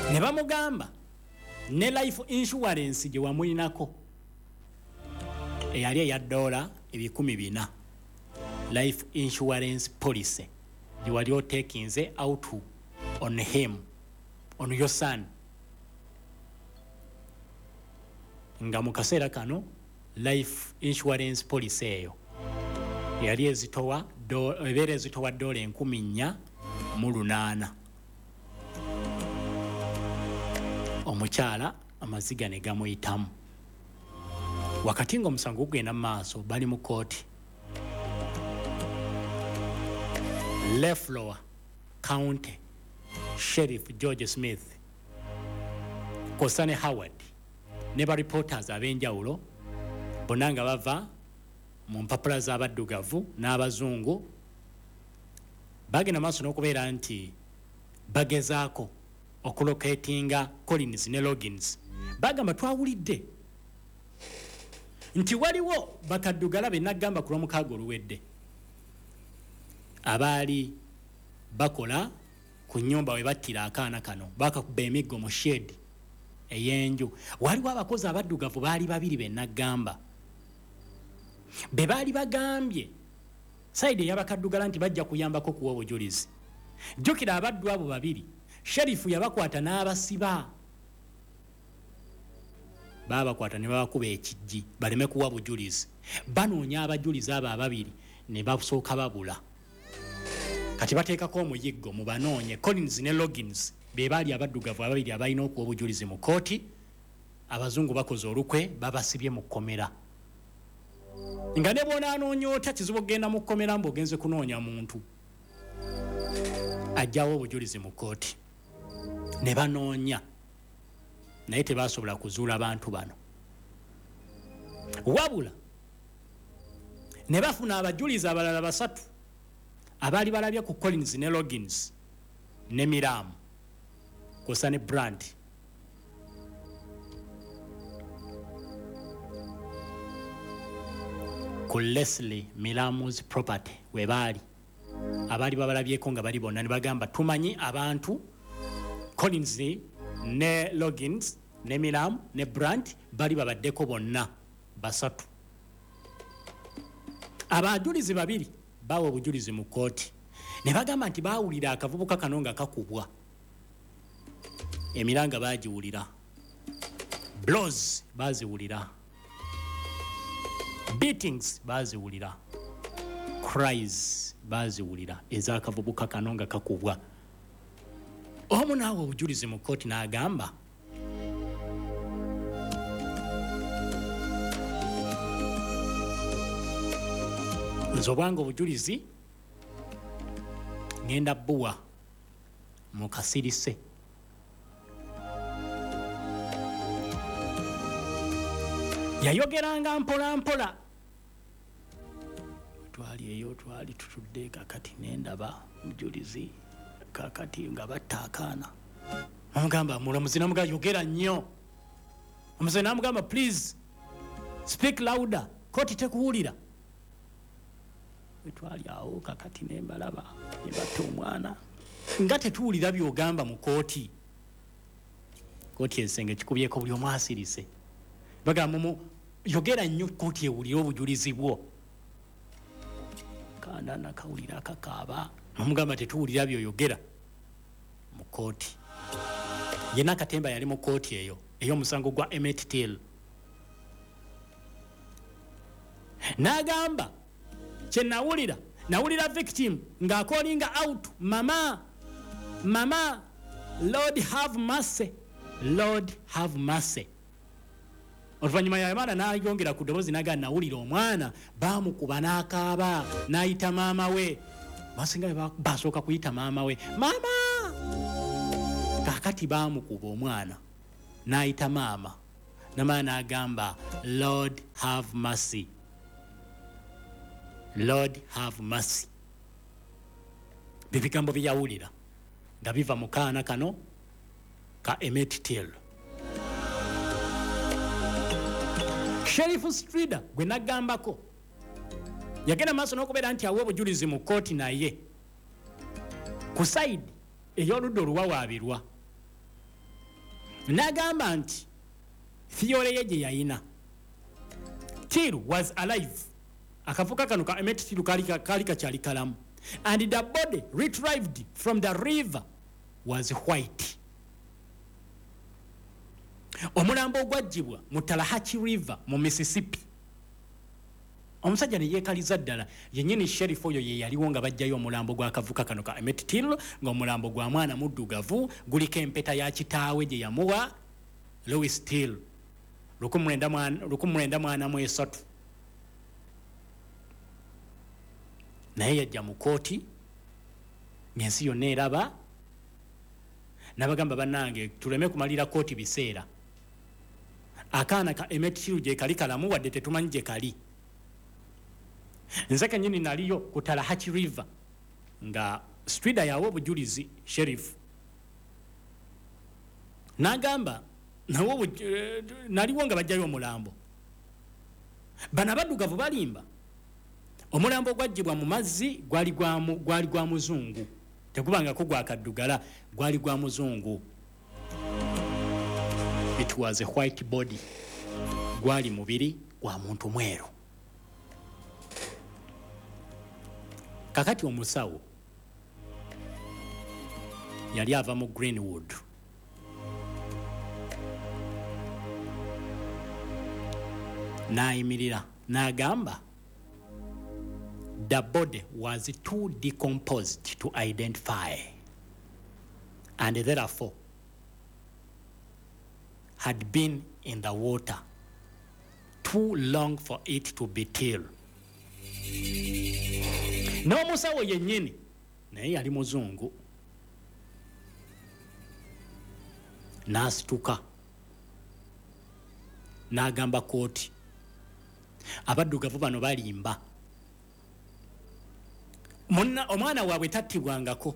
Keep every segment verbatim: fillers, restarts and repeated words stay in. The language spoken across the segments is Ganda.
ne bamugamba ne life insurance gye wamulinako eyali eya dola ebikumi bina life insurance policy gye wali otekinze out on him on your son nga mu kaseera kano life insurance policy eyo yali ezitowa ebeera ezitowa dola enkumi nnya mu lunaana. Omukyala amaziga ne gamuyitamu wakati ng'omusango gugenda mu maaso bali mu kooti. Leflower County Sheriff George Smith Kosane Howard ne ba reporters ab'enjawulo bonna nga bava mu mpapula z'abaddugavu n'abazungu bagenda maaso n'okubeera nti bagezaako okulocatinga Collins ne Loggins. Bagamba twawulidde nti waliwo bakaddugala be nagamba ku lw'omukaaga oluwedde abaali bakola ku nnyumba we battira akaana kano bakakuba emiggo mu shed ey'enju. Waliwo abakozi abaddugavu baali babiri be nagamba be baali bagambye sayidi ey'abakaddugala nti bajja kuyambako kuwa obujulizi. Jjukira abaddu abo babiri sherifu yabakwata n'abasiba babakwata ne babakuba ekijji baleme kuwa bujulizi. Banoonya abajulizi abo ababiri ne basooka babula kati bateekako omuyiggo mu banoonye. Collins ne Loggins be baali abaddugavu ababiri abalina okuwa obujulizi mu kooti. Abazungu bakoze olukwe babasibye mu kkomera nga ne bw'onaanoonya otya kizibu okgenda mu kkomera mb'ogenze kunoonya muntu ajjawo obujulizi mu kooti. Ne banoonya naye tebasobola kuzuula bantu bano wabula ne bafuna abajulizi abalala basatu abaali balabye ku Collins ne Loggins ne Miramu kosa ne Brand. Ku Leslie Miramu's property we baali abaali babalabyeko nga bali bonna ne bagamba tumanyi abantu Collins ne Loggins ne Miramu ne Brand bali babaddeko bonna basatu. Abajulizi babiri bawa obujulizi mu kooti ne bagamba nti baawulira akavubuka kano nga kakubwa emiranga baagiwulira, blows baaziwulira, beatings baaziwulira, cries baaziwulira ez'akavubuka kano nga kakubwa. Omu naawe obujulizi mu kooti n'agamba nze obwange obujulizi ngenda bbuwa mu kasirise. Yayogeranga mpola mpola twali eyo twali tutudde kakati nendaba mujulizi kakati nga batta akaana. Namugamba mulamuzi namugamba yogera nnyo. Omuze namugamba please speak louder kooti tekuwulira. Twali awo kakati nembalaba nebatta omwana nga tetuwulira byogamba mu kooti. Kooti esenge kikubyeko buli omu asirise bagamba mu yogera nnyo kooti ewulira obujulizi bwo. Kaana nakawulira akakaaba namugamba tetuwulira byoyogera mu kooti. Yenna Katemba yali mu kooti eyo ey'omusango gwa Emmett Till. N'agamba kye nawulira nawulira victim ng'akolinga out mama mama Lord have mercy Lord have mercy. Oluvannyuma y'amaana n'ayongera ku ddoboozi n'agamba nawulira omwana baamukuba n'akaaba n'ayita maama we. Basinga basooka kuyita maama we maama. Kakati baamukuba omwana n'ayita maama n'amaana n'agamba Lord have mercy Lord have mercy. Bibigambo byawulira nga biva mu kaana kano ka Emmett Till. Sheriff Strider gwe nagambako yagenda maaso n'okubeera nti awe obujulizi mu kooti naye ku sayidi ey'oludda oluwawaabirwa n'agamba nti theory ye gye yayina Till was alive akavuka kano ka Emmett Till kali kali kakyali kalamu and the body retrieved from the river was white. Omulambo ogwajjibwa mu Tallahatchie River mu Mississippi. Omusajja ne yeekaliza ddala yennyini sheriff oyo ye yaliwo nga bajjayo omulambo gw'akavuka kano ka Emmett Till ng'omulambo gwa mwana muddugavu guliko empeta ya kitaawe gye yamuwa Louis Till lukumi mwenda mwana mu esatu. Naye yajja mu kooti ng'ensi yonna eraba n'abagamba bannange tuleme kumalira kooti biseera. Akaana ka Emmett Till gye kali kalamu wadde tetumanyi gye kali. Nze kennyini naliyo ku Tallahatchie River nga Streeter yawa obujulizi sheriff n'agamba nawo naliwo nga bajjayo omulambo. Bano abaddugavu balimba omulambo gwajjibwa mu mazzi gwali gwali gwa muzungu tegubangako gwa kaddugala gwali gwa muzungu. It was a white body gwali mubiri gwa muntu mweru. Kakati omusawo yali ava mu Greenwood n'ayimirira n'agamba the body was too decomposed to identify and therefore had been in the water too long for it to be Till. N'omusawo yennyini naye yali muzungu n'asituka n'agamba kooti abaddugavu bano balimba omwana waabwe tattibwangako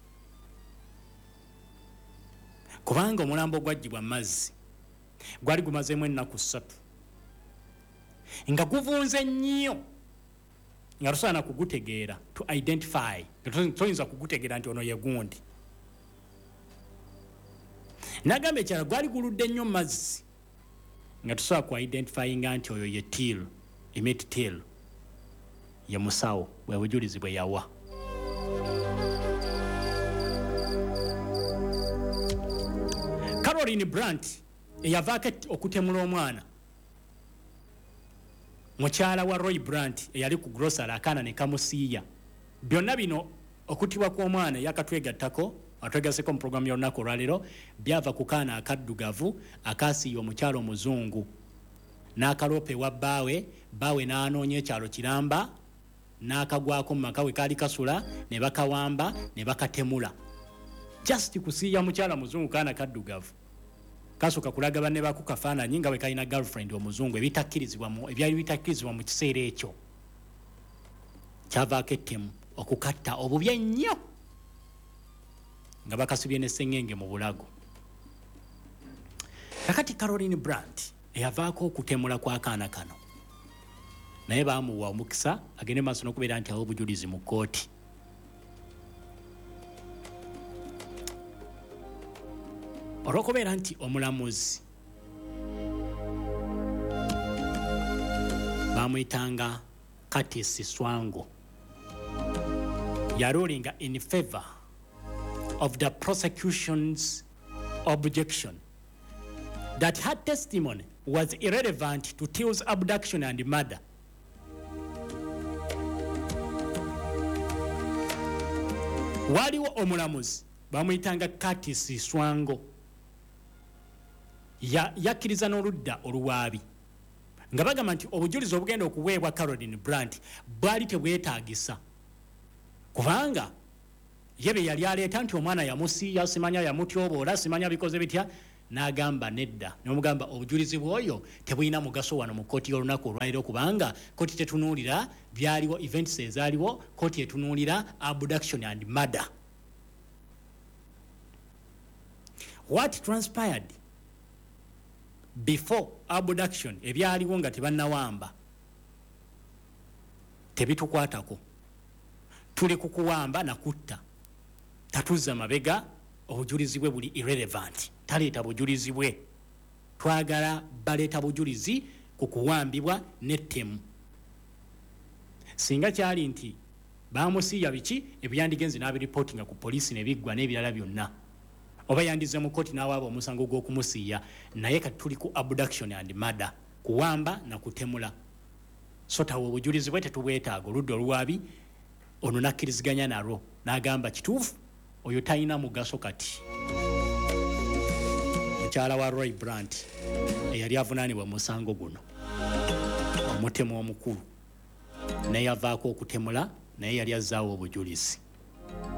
kubanga omulambo gwajjibwa mazzi gwali gumazeemu ennaku ssatu nga guvunze nnyo nga tosaana kugutegeera to identify toyinza kugutegeera nti ono ye gundi. N'agamba ekyala gwali guludde nnyo mazzi nga tosobola ku identifyinga nti oyo ye Till Emmett Till ye musawo bwe bujulizi bwe yawa. Caroline Brandt eyavaako okutemula omwana mukyala wa Roy Brandt eyali ku grocery akaana ne kamusiiya. Byonna bino okutibwa kw'omwana yakatwegattako atwegaseko mu programu y'olunaku olwaleero byava ku kaana akaddugavu akaasiiya omukyala omuzungu n'akaloopa ewa bbaawe bbaawe n'anoonya ekyalo kiramba n'akagwako mu maka we kaali kasula ne bakawamba ne bakatemula just kusiiya mukyala muzungu kaana kaddugavu kasooka kulaga banne baku kafaananyi nga bwe kalina girlfriend omuzungu ebitakkirizibwa ebyali bitakkirizibwa mu kiseera ekyo. Kyavaako ettemu okukatta obubi ennyo nga bakasibye n'essengenge mu bulago. Kakati Caroline Brandt eyavaako okutemula kw'akaana kano naye baamuwa omukisa agende maaso n'okubeera nti awo obujulizi mu kkooti. Olw'okubeera nti omulamuzi bamuyitanga Curtis Swango yarulinga in favor of the prosecution's objection that her testimony was irrelevant to Till's abduction and murder. Waliwo omulamuzi bamuyitanga Curtis Swango ya yakkiriza n'oludda oluwaabi nga bagamba nti obujulizi obugenda okuweebwa Caroline Brandt bwali tebwetaagisa kubanga yebe yali aleeta nti omwana yamusiiya simanya yamutyoboola simanya bikoze bitya n'agamba nedda n'omugamba obujulizi bw'oyo tebulina mugaso wano mu kkooti y'olunaku olwaleero kubanga kkooti tetunuulira byaliwo events ezaaliwo kkooti etunuulira abduction and murder. What transpired before abduction ebyaliwo nga tebannawamba tebitukwatako tuli kukuwamba na kutta tatuzza mabega obujulizi bwe buli irrelevant, taleeta bujulizi bwe. Twagala baleeta bujulizi ku kuwambibwa n'ettemu. Singa kyali nti baamusiiya biki ebyandigenze n'abiripootinga ku poliisi ne biggwa n'ebirala byonna, oba yandize mu kkooti n'awaaba omusango gw'okumusiiya, naye kati tuli ku abduction and murder, kuwamba na kutemula. So tawo obujulizi bwe tetubwetaaga oludda olwabi, ono nakkiriziganya nalwo n'agamba kituufu oyo talina mugaso. Kati mukyala wa Roy Brandt eyali avunaanibwa mu musango guno, omutemu omukulu naye yavaako okutemula, naye yali azzaawo obujulizi.